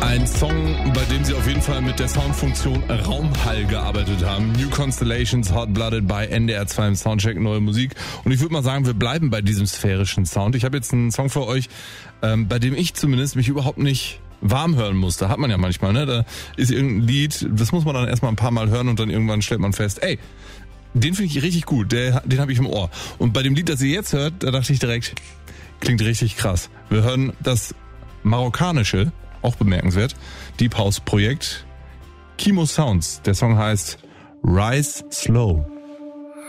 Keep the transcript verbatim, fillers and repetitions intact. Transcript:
Ein Song, bei dem sie auf jeden Fall mit der Soundfunktion Raumhall gearbeitet haben. New Constellations, Hot Blooded bei N D R zwei im Soundcheck, neue Musik. Und ich würde mal sagen, wir bleiben bei diesem sphärischen Sound. Ich habe jetzt einen Song für euch, ähm, bei dem ich zumindest mich überhaupt nicht warm hören musste. Hat man ja manchmal, ne? Da ist irgendein Lied, das muss man dann erstmal ein paar Mal hören und dann irgendwann stellt man fest, ey, den finde ich richtig gut, der, den habe ich im Ohr. Und bei dem Lied, das ihr jetzt hört, da dachte ich direkt, klingt richtig krass. Wir hören das marokkanische, auch bemerkenswert, Deep House Projekt Kimo Sounds. Der Song heißt Rise Slow.